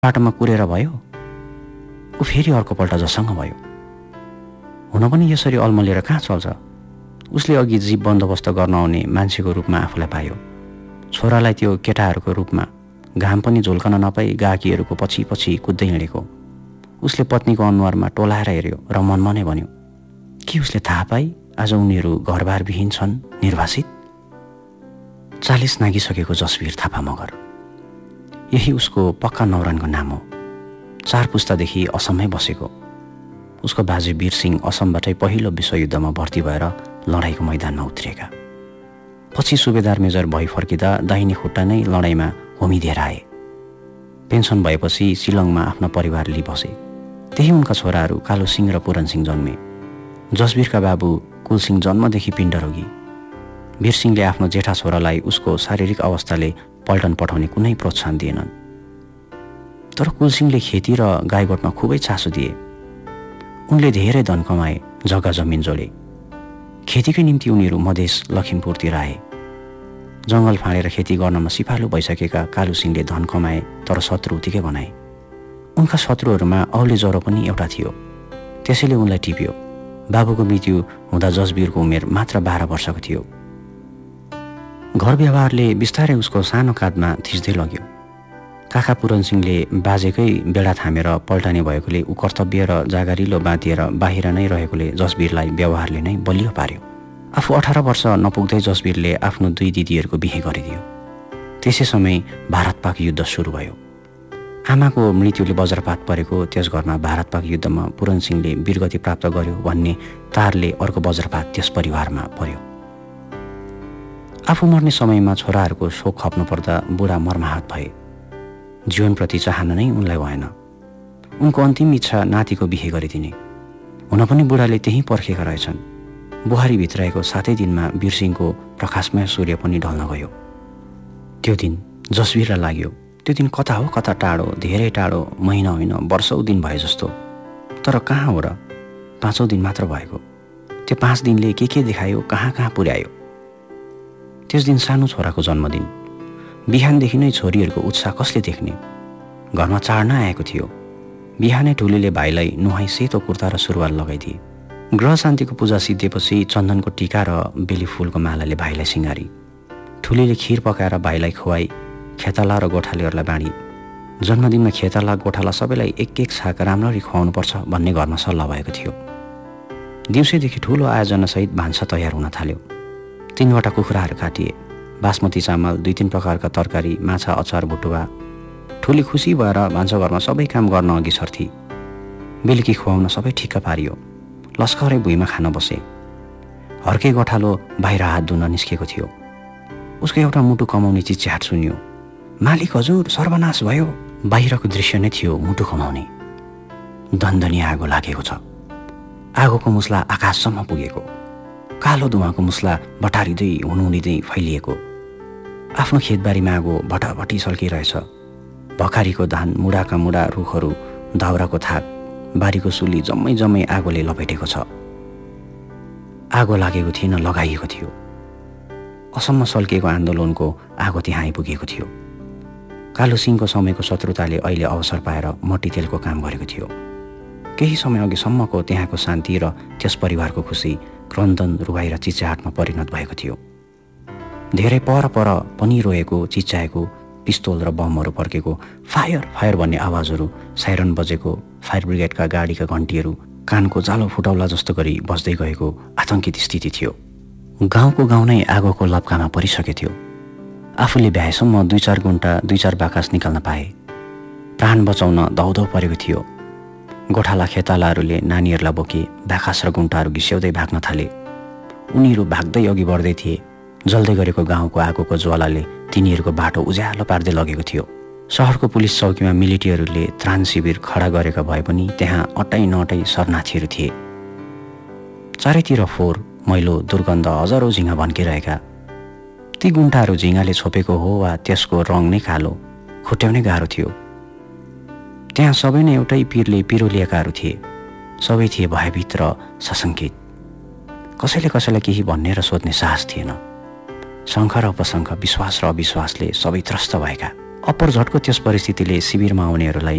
बाटोमा कुरेर भयो, ऊ फेरि अर्कोपल्ट जसँग भयो। हुन पनि यसरी अल्मलिएर कहाँ चल्छ। उसले अघि जीप बन्दोबस्त गर्न आउने मान्छेको रूपमा आफूलाई पायो। छोरालाई त्यो केटाहरूको रूपमा घाम पनि झुल्कन नपाई गाहकीहरूको पछि पछि कुद्दै हिँडेको उसले पत्नीको अनुहारमा टोलाएर हेऱ्यो र मनमा नै भन्यो, के उसले थाहा पाई आज उनीहरू घरबारविहीन छन्, निर्वासित। 40 नागिसकेको जसवीर थापा मगर, यही उसको पक्का नौरानको नाम हो। 4 पुस्तादेखि असममै बसेको। उसको बाजे वीरसिंह असमबाटै पहिलो विश्वयुद्धमा भर्ती भएर लडाईँको मैदानमा उत्रिएका। पछि सुबेदार मेजर भई फर्किँदा दाहिने खुट्टा नै लडाईँमा होमिदिएर आए। पेन्सन भएपछि शिलङमा आफ्नो परिवार लिई बसे। त्यही उनका छोराहरू कालो सिंह र पुरन सिंह जन्मे। जसवीरका बाबु कुलसिंह जन्मदेखि पिण्डरोगी। वीरसिंहले आफ्नो जेठा छोरालाई उसको शारीरिक अवस्थाले पल्टन पठाउने कुनै प्रोत्साहन दिएनन्। तर कुलसिंहले खेती र गाईगोठमा खुबै चासो दिए। उनले धेरै धन कमाए, जग्गा जमिन जोडे। खेतीकै निम्ति उनीहरू मधेस लखिमपुरतिर आए। जङ्गल फाँडेर खेती गर्नमा सिपालु भइसकेका कालु सिंहले धन कमाए, तर शत्रु उत्तिकै बनाए। उनका शत्रुहरूमा औले ज्वरो पनि एउटा थियो। त्यसैले उनलाई टिप्यो। बाबुको मृत्यु हुँदा जसवीरको उमेर मात्र 12 वर्षको थियो। घर व्यवहारले बिस्तारै उसको सानो काँधमा थिच्दै लग्यो। काका पुरन सिंहले बाजेकै बेडा थामेर पल्टाने भएकोले ऊ कर्तव्य र जागारिलो बाँधिएर बाहिर नै रहेकोले जसवीरलाई व्यवहारले नै बलियो पार्यो। आफू 18 वर्ष नपुग्दै जसवीरले आफ्नो 2 दिदीहरूको बिहे गरिदियो। त्यसै समय भारत पाक युद्ध सुरु भयो। आमाको मृत्युले वज्रपात परेको त्यस घरमा भारत पाक युद्धमा पुरन सिंहले वीरगति प्राप्त गर्यो भन्ने तारले अर्को वज्रपात त्यस परिवारमा पर्यो। आफू मर्ने समयमा छोराहरूको शोक खप्नु पर्दा बुढा मर्माहत भए। जीवनप्रति चाहना नै उनलाई भएन। उनको अन्तिम इच्छा नातिको बिहे गरिदिने। हुन पनि बुढाले त्यहीँ पर्खेका रहेछन्। बुहारी भित्राएको 7 दिनमा वीरसिंहको प्रकाशमय सूर्य पनि ढल्न गयो। त्यो दिन जसवीरलाई लाग्यो त्यो दिन कता हो कता टाढो, धेरै टाढो, महिना होइन वर्षौँ दिन भए जस्तो। तर कहाँ हो र? 5औं दिन मात्र भएको। त्यो 5 दिनले के देखायो, कहाँ कहाँ पुर्यायो। त्यस दिन सानो छोराको जन्मदिन। बिहानदेखि नै छोरीहरूको उत्साह कसले देख्ने। घरमा चाड नआएको थियो। बिहानै ठुलीले भाइलाई नुहाई सेतो कुर्ता र सुरुवाल लगाइदिए। ग्रह शान्तिको पूजा सिद्धिएपछि चन्दनको टीका र बेली फुलको मालाले भाइलाई सिँगारी। ठुलीले खिर पकाएर भाइलाई खुवाई। खेताला र गोठालेहरूलाई बाँडी। जन्मदिनमा खेताला गोठाला सबैलाई एक छाक राम्ररी खुवाउनुपर्छ भन्ने घरमा सल्लाह भएको थियो। दिउँसैदेखि ठुलो आयोजनासहित भान्सा तयार हुन थाल्यो। 3वटा कुखुराहरू काटिए। बासमती चामल, 2-3 प्रकारका तरकारी, माछा, अचार, भुटुवा। ठुली खुसी भएर भान्साघरमा सबै काम गर्न अघि सर्थे। बेलुकी खुवाउन सबै ठिक्क पारियो। लस्करै भुइँमा खान बसे। हर्के गोठालो बाहिर हात धुन निस्केको थियो। उसको एउटा मुटु कमाउने चिच्याहाट सुनियो। मालिक हजुर, सर्वनाश भयो। बाहिरको दृश्य नै थियो मुटु कमाउने। दन्दनी आगो लागेको छ। आगोको मुस्ला आकाशसम्म पुगेको। कालो धुवाको मुस्ला बटारिँदै हुनुहुँदै फैलिएको। आफ्नो खेतबारीमा आगो भटाभटी सल्किरहेछ। भकारीको धान, मुढाका मुढा रुखहरू, दाउराको थाक, बारीको सुली जम्मै आगोले लपेटेको छ। आगो लागेको थिएन, लगाइएको थियो। असम्म सल्किएको आन्दोलनको आगो त्यहाँ आइपुगेको थियो। कालो सिंहको समयको शत्रुताले अहिले अवसर पाएर मट्टीतेलको काम गरेको थियो। केही समय अघिसम्मको त्यहाँको शान्ति र त्यस परिवारको खुसी क्रन्दन, रुवाई र चिच्याहाटमा परिणत भएको थियो। धेरै पर पनि रोएको, चिच्याएको, पिस्तोल र बमहरू पड्केको, फायर फायर भन्ने आवाजहरू, साइरन बजेको, फायर ब्रिगेडका गाडीका घन्टीहरू कानको जालो फुटौला जस्तो गरी बज्दै गएको आतंकित स्थिति थियो। गाउँको गाउँ नै आगोको लप्कामा परिसकेको थियो। आफूले भ्याएसम्म 2-4 गुन्टा 2-4 बाकस निकाल्न पाए। प्राण बचाउन दौदौ परेको थियो। गोठाला खेतालाहरूले नानीहरूलाई बोके बाकस र गुन्टाहरू घिस्याउँदै भाग्न थाले। उनीहरू भाग्दै अघि बढ्दै थिए। जल्दै गरेको गाउँको आगोको ज्वालाले तिनीहरूको बाटो उज्यालो पार्दै लगेको थियो। सहरको पुलिस चौकीमा मिलिटियरहरूले त्राण शिविर खडा गरेका भए पनि त्यहाँ अटाइ नअटाइ शरणार्थीहरू थिए। चारैतिर फोहोर, मैलो, दुर्गन्ध, हजारौँ झिँगा भन्किरहेका। ती गुन्टाहरू झिँगाले छोपेको हो वा त्यसको रङ नै कालो, खुट्याउनै गाह्रो थियो। त्यहाँ सबै नै एउटै पिरले पिरोलिएकाहरू थिए। सबै थिए भयभीत र सशङ्कित। कसैले कसैलाई केही भन्ने र सोध्ने साहस थिएन। शङ्ख र उपशङ्ख, विश्वास र अविश्वासले सबै त्रस्त भएका। अप्पर झट्को त्यस परिस्थितिले शिविरमा आउनेहरूलाई